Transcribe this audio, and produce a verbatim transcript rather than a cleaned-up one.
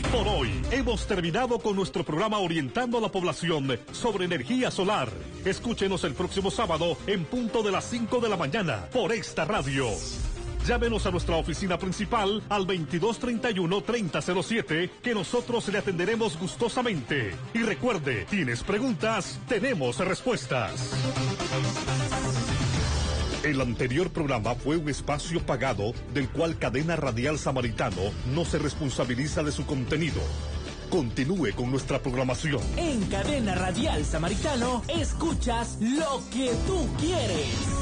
Por hoy hemos terminado con nuestro programa orientando a la población sobre energía solar. Escúchenos el próximo sábado en punto de las cinco de la mañana por esta radio. Llámenos a nuestra oficina principal al veintidós treinta y uno treinta cero siete, que nosotros le atenderemos gustosamente. Y recuerde, ¿tienes preguntas? Tenemos respuestas. El anterior programa fue un espacio pagado del cual Cadena Radial Samaritano no se responsabiliza de su contenido. Continúe con nuestra programación. En Cadena Radial Samaritano, escuchas lo que tú quieres.